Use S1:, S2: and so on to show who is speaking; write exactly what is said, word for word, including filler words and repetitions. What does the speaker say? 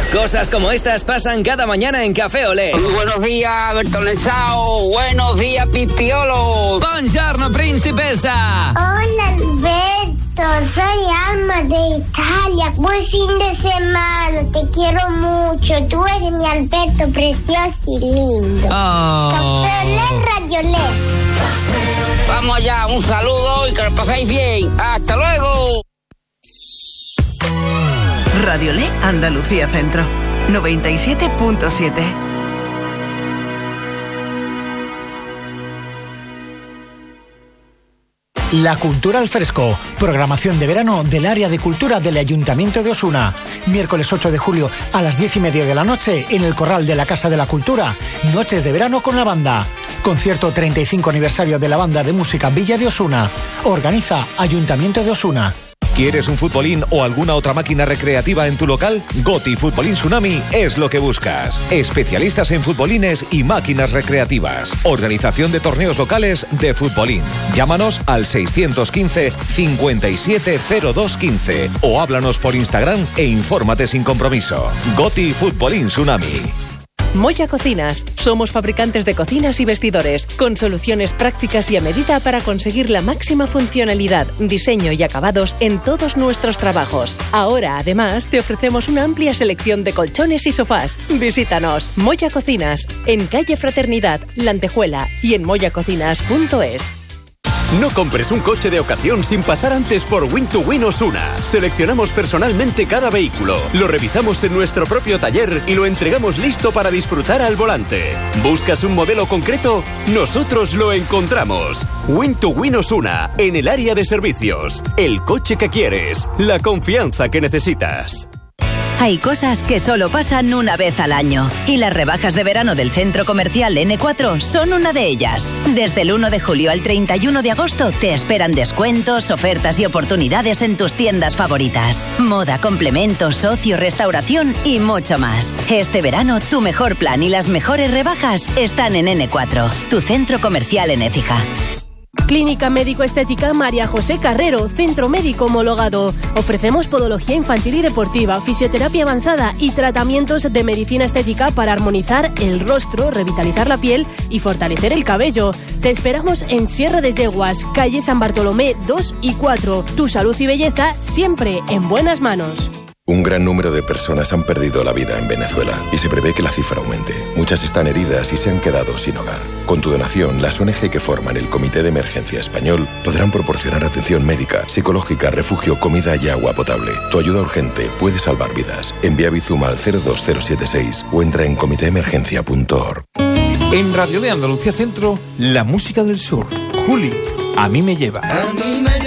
S1: Cosas como estas pasan cada mañana en Café Olé.
S2: Muy buenos días, Bertonezao. Buenos días, Pipiolo.
S1: Buongiorno, principessa.
S3: Hola, Alberto. Soy Alma de Italia. Buen fin de semana. Te quiero mucho. Tú eres mi Alberto precioso y lindo.
S1: Oh.
S3: Café Olé, Radio Olé.
S2: Vamos allá, un saludo y que lo paséis bien. ¡Hasta luego!
S4: Radio Olé, Andalucía Centro, noventa y siete punto siete.
S5: La Cultura al Fresco, programación de verano del área de cultura del Ayuntamiento de Osuna. Miércoles ocho de julio a las diez y media de la noche en el Corral de la Casa de la Cultura. Noches de verano con la banda. Concierto treinta y cinco aniversario de la banda de música Villa de Osuna. Organiza Ayuntamiento de Osuna.
S6: ¿Quieres un futbolín o alguna otra máquina recreativa en tu local? Goti Futbolín Tsunami es lo que buscas. Especialistas en futbolines y máquinas recreativas. Organización de torneos locales de futbolín. Llámanos al seiscientos quince, cincuenta y siete cero dos quince o háblanos por Instagram e infórmate sin compromiso. Goti Futbolín Tsunami.
S7: Moya Cocinas. Somos fabricantes de cocinas y vestidores, con soluciones prácticas y a medida para conseguir la máxima funcionalidad, diseño y acabados en todos nuestros trabajos. Ahora, además, te ofrecemos una amplia selección de colchones y sofás. Visítanos. Moya Cocinas, en calle Fraternidad, La Antejuela y en moya cocinas punto es.
S8: No compres un coche de ocasión sin pasar antes por Win to Win Osuna. Seleccionamos personalmente cada vehículo, lo revisamos en nuestro propio taller y lo entregamos listo para disfrutar al volante. ¿Buscas un modelo concreto? Nosotros lo encontramos. Win to Win Osuna, en el área de servicios. El coche que quieres, la confianza que necesitas.
S9: Hay cosas que solo pasan una vez al año y las rebajas de verano del Centro Comercial ene cuatro son una de ellas. Desde el uno de julio al treinta y uno de agosto te esperan descuentos, ofertas y oportunidades en tus tiendas favoritas. Moda, complementos, ocio, restauración y mucho más. Este verano tu mejor plan y las mejores rebajas están en ene cuatro, tu Centro Comercial en Écija.
S10: Clínica Médico Estética María José Carrero, centro médico homologado. Ofrecemos podología infantil y deportiva, fisioterapia avanzada y tratamientos de medicina estética para armonizar el rostro, revitalizar la piel y fortalecer el cabello. Te esperamos en Sierra de Yeguas, calle San Bartolomé dos y cuatro. Tu salud y belleza siempre en buenas manos.
S11: Un gran número de personas han perdido la vida en Venezuela y se prevé que la cifra aumente. Muchas están heridas y se han quedado sin hogar. Con tu donación, las O N G que forman el Comité de Emergencia Español podrán proporcionar atención médica, psicológica, refugio, comida y agua potable. Tu ayuda urgente puede salvar vidas. Envía Bizum al cero dos cero siete seis o entra en comité emergencia punto org.
S12: En Radio de Andalucía Centro, la música del sur. Juli, a mí me lleva.
S13: A mí me